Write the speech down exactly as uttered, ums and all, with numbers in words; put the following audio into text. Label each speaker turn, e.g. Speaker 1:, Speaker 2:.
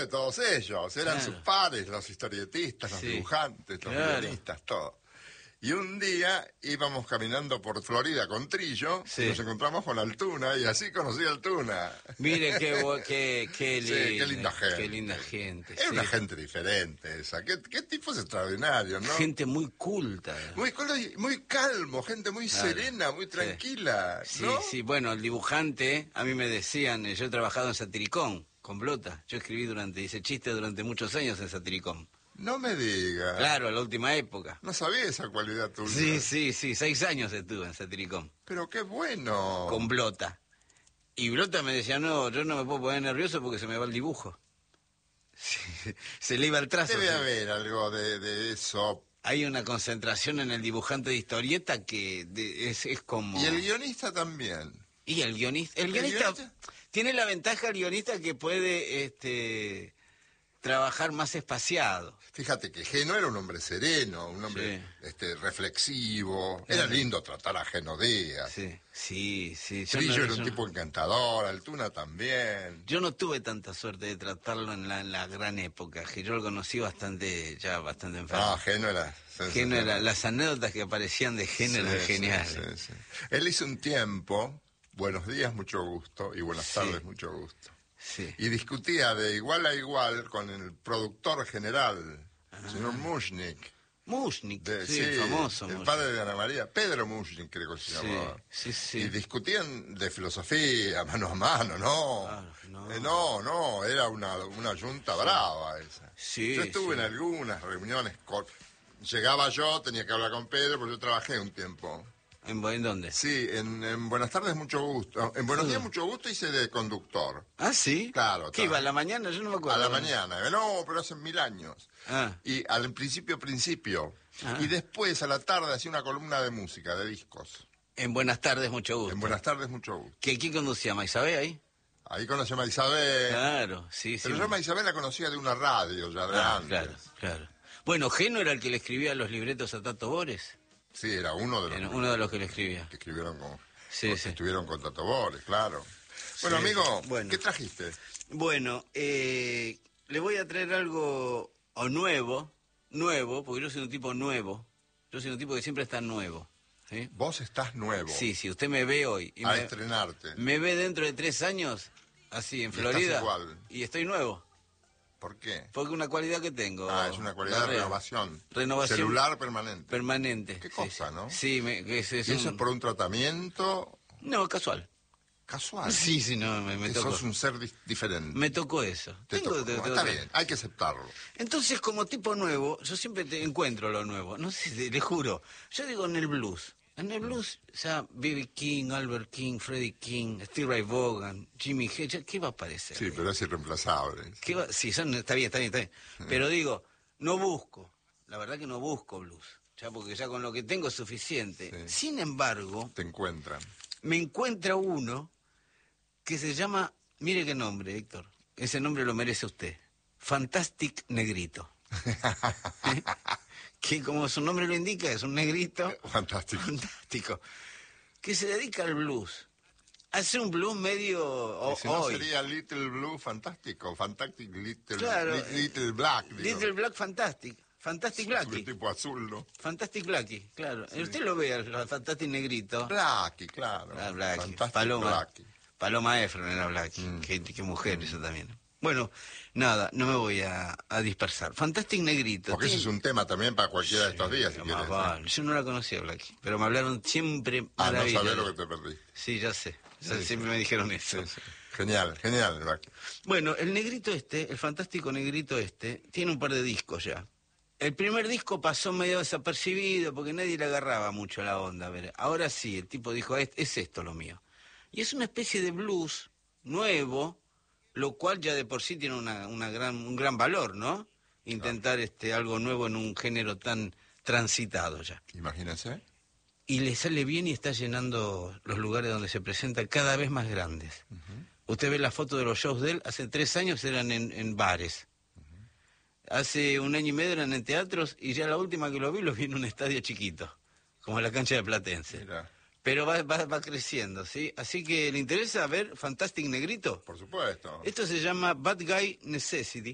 Speaker 1: de todos ellos, eran
Speaker 2: Claro.
Speaker 1: sus pares, los historietistas, los
Speaker 2: Sí.
Speaker 1: dibujantes, los
Speaker 2: Claro.
Speaker 1: guionistas, todo. Y un día íbamos caminando por Florida con Trillo
Speaker 2: Sí.
Speaker 1: y nos encontramos con Altuna y así conocí a Altuna.
Speaker 2: Mire qué, bo- qué, qué,
Speaker 1: Sí,
Speaker 2: linda,
Speaker 1: qué linda gente.
Speaker 2: Qué linda gente.
Speaker 1: Era
Speaker 2: sí.
Speaker 1: una gente diferente esa. Qué, qué tipos extraordinarios, ¿no?
Speaker 2: Gente muy culta.
Speaker 1: Muy, muy calmo, gente muy
Speaker 2: Claro.
Speaker 1: serena, muy tranquila,
Speaker 2: Sí,
Speaker 1: ¿no?
Speaker 2: sí, bueno, el dibujante, a mí me decían, eh, yo he trabajado en Satiricón, con Blota. Yo escribí durante, hice chistes durante muchos años en Satiricón.
Speaker 1: No me diga.
Speaker 2: Claro, la última época.
Speaker 1: No sabía esa cualidad tuya.
Speaker 2: Sí, sí, sí, seis años estuve en Satiricón,
Speaker 1: Pero qué bueno.
Speaker 2: con Blota. Y Blota me decía, no, yo no me puedo poner nervioso porque se me va el dibujo. Sí, se le iba el trazo.
Speaker 1: Debe
Speaker 2: sí.
Speaker 1: haber algo de, de eso.
Speaker 2: Hay una concentración en el dibujante de historieta que de- es, es como...
Speaker 1: Y el guionista también.
Speaker 2: Y el guionista, el
Speaker 1: ¿El
Speaker 2: guionista,
Speaker 1: guionista?
Speaker 2: tiene la ventaja el guionista que puede este trabajar más espaciado.
Speaker 1: Fíjate que Geno era un hombre sereno, un hombre
Speaker 2: Sí.
Speaker 1: este, reflexivo. Era
Speaker 2: Sí.
Speaker 1: lindo tratar a Geno Díaz.
Speaker 2: Sí, sí, sí. Yo
Speaker 1: Trillo
Speaker 2: no,
Speaker 1: era un
Speaker 2: yo-
Speaker 1: tipo encantador, Altuna también.
Speaker 2: yo no tuve tanta suerte de tratarlo en la, en la gran época, que yo lo conocí bastante, ya bastante enfermo.
Speaker 1: Ah, Geno era
Speaker 2: Geno
Speaker 1: sensacional.
Speaker 2: era- las anécdotas que aparecían de Geno eran
Speaker 1: Sí, sí,
Speaker 2: geniales.
Speaker 1: sí, sí. Él hizo un tiempo, buenos días, mucho gusto, y buenas
Speaker 2: Sí.
Speaker 1: tardes, mucho gusto.
Speaker 2: Sí.
Speaker 1: Y discutía de igual a igual con el productor general, el señor Mushnik.
Speaker 2: Mushnik,
Speaker 1: de-
Speaker 2: Ah. sí, famoso.
Speaker 1: el
Speaker 2: Mushnik.
Speaker 1: padre de Ana María, Pedro Mushnik creo que se
Speaker 2: Sí,
Speaker 1: llamaba.
Speaker 2: sí, sí.
Speaker 1: Y discutían de filosofía, mano a mano, ¿no?
Speaker 2: Claro, no.
Speaker 1: Eh, no, no, era una, una yunta brava esa.
Speaker 2: Sí,
Speaker 1: yo estuve
Speaker 2: sí.
Speaker 1: en algunas reuniones, con... llegaba yo, tenía que hablar con Pedro, porque yo trabajé un tiempo.
Speaker 2: ¿En, en dónde?
Speaker 1: Sí, en, en Buenas tardes, mucho gusto. En Buenos
Speaker 2: Sí.
Speaker 1: días, mucho gusto hice de conductor.
Speaker 2: Ah, sí.
Speaker 1: Claro,
Speaker 2: ¿Qué
Speaker 1: claro.
Speaker 2: iba a la mañana? Yo no me acuerdo.
Speaker 1: A la mañana. No, pero hace mil años.
Speaker 2: Ah,
Speaker 1: Y al principio, principio.
Speaker 2: Ah.
Speaker 1: Y después, a la tarde, hacía una columna de música, de discos.
Speaker 2: en Buenas tardes, mucho gusto.
Speaker 1: En Buenas tardes, mucho gusto.
Speaker 2: ¿Qué, ¿Quién conducía? ¿Maisabé ahí?
Speaker 1: Ahí conocí a Maisabel.
Speaker 2: Claro, sí, sí.
Speaker 1: Pero yo a Maisabel la conocía de una radio ya de
Speaker 2: Ah,
Speaker 1: antes.
Speaker 2: claro, claro. Bueno, Geno era el que le escribía los libretos a Tato Bores.
Speaker 1: Sí, era uno de los
Speaker 2: Era
Speaker 1: que,
Speaker 2: uno de los que le escribía.
Speaker 1: que escribieron con...
Speaker 2: Sí,
Speaker 1: con-
Speaker 2: sí.
Speaker 1: que estuvieron con Tato Bores, claro. Bueno,
Speaker 2: Sí,
Speaker 1: amigo,
Speaker 2: bueno.
Speaker 1: ¿qué trajiste?
Speaker 2: Bueno, eh, le voy a traer algo o nuevo, nuevo, porque yo soy un tipo nuevo. Yo soy un tipo que siempre está nuevo. ¿Sí?
Speaker 1: Vos estás nuevo.
Speaker 2: Sí, sí, usted me ve hoy. Y
Speaker 1: A
Speaker 2: me,
Speaker 1: estrenarte.
Speaker 2: me ve dentro de tres años, así, en
Speaker 1: Y estás
Speaker 2: Florida.
Speaker 1: igual.
Speaker 2: Y estoy nuevo.
Speaker 1: ¿Por qué?
Speaker 2: Porque una cualidad que tengo.
Speaker 1: Ah, es una cualidad de
Speaker 2: Barrea.
Speaker 1: renovación.
Speaker 2: Renovación.
Speaker 1: Celular permanente.
Speaker 2: Permanente.
Speaker 1: Qué
Speaker 2: sí.
Speaker 1: cosa, ¿no?
Speaker 2: Sí, me, que es, es
Speaker 1: ¿Y eso
Speaker 2: un-
Speaker 1: es por un tratamiento
Speaker 2: No, casual.
Speaker 1: casual?
Speaker 2: Sí, sí, no, me, me
Speaker 1: Que
Speaker 2: tocó.
Speaker 1: sos un ser di- diferente.
Speaker 2: Me tocó eso.
Speaker 1: Te
Speaker 2: Tengo-
Speaker 1: tocó.
Speaker 2: te- te-
Speaker 1: Está
Speaker 2: te-
Speaker 1: bien, hay que aceptarlo.
Speaker 2: Entonces, como tipo nuevo, yo siempre te encuentro lo nuevo. No sé, te- le juro. Yo digo en el blues. En el blues, o sea, B B King, Albert King, Freddie King, Steve Ray Vaughan, Jimmy Hedges, ¿qué va a aparecer?
Speaker 1: Sí, pero es irreemplazable.
Speaker 2: ¿Qué va- Sí, son, está bien, está bien, está bien. Pero digo, no busco. La verdad que no busco blues. Ya porque ya con lo que tengo es suficiente.
Speaker 1: Sí.
Speaker 2: Sin embargo,
Speaker 1: Te encuentran.
Speaker 2: me encuentra uno que se llama, mire qué nombre, Héctor. Ese nombre lo merece usted. Fantastic Negrito. ¿Eh? Que como su nombre lo indica, es un negrito
Speaker 1: Fantástico.
Speaker 2: fantástico, que se dedica al blues. Hace un blues medio o-
Speaker 1: Y si no
Speaker 2: hoy.
Speaker 1: sería Little Blue fantástico, Fantastic Little,
Speaker 2: Claro,
Speaker 1: Li- Little Black. digo.
Speaker 2: Little Black Fantastic. Fantastic
Speaker 1: Porque
Speaker 2: Blackie.
Speaker 1: tipo azul, ¿no?
Speaker 2: Fantastic Blackie, claro. Usted lo ve al al Fantastic Negrito.
Speaker 1: Blackie, claro.
Speaker 2: Ah, Blackie.
Speaker 1: Fantastic
Speaker 2: Paloma.
Speaker 1: Blackie.
Speaker 2: Paloma Efron era Blackie.
Speaker 1: Mm.
Speaker 2: Qué, qué mujer eso también. Bueno, nada, no me voy a, a dispersar. Fantastic Negrito.
Speaker 1: Porque ese
Speaker 2: tiene-
Speaker 1: es un tema también para cualquiera de estos días, si
Speaker 2: Más
Speaker 1: quieres.
Speaker 2: vale. Yo no la conocía, Blackie, pero me hablaron siempre
Speaker 1: Ah, no
Speaker 2: maravillas.
Speaker 1: sabés lo que te perdiste.
Speaker 2: Sí, ya sé. Ya
Speaker 1: Sí,
Speaker 2: siempre me dijeron eso.
Speaker 1: Sí, sí. Genial, genial, Blackie.
Speaker 2: Bueno, el negrito este, el fantástico negrito este, tiene un par de discos ya. El primer disco pasó medio desapercibido porque nadie le agarraba mucho la onda. A ver, ahora sí, el tipo dijo, es, es esto lo mío. Y es una especie de blues nuevo, lo cual ya de por sí tiene una, una gran, un gran valor, ¿no? Intentar este, algo nuevo en un género tan transitado ya.
Speaker 1: Imagínense.
Speaker 2: Y le sale bien y está llenando los lugares donde se presenta cada vez más grandes. Usted ve la foto de los shows de él, hace tres años eran en, en bares. Hace un año y medio eran en teatros y ya la última que lo vi lo vi en un estadio chiquito, como la cancha de Platense.
Speaker 1: Mira,
Speaker 2: Pero va, va, va creciendo, ¿sí? Así que le interesa ver Fantastic Negrito.
Speaker 1: por supuesto.
Speaker 2: Esto se llama Bad Guy Necessity.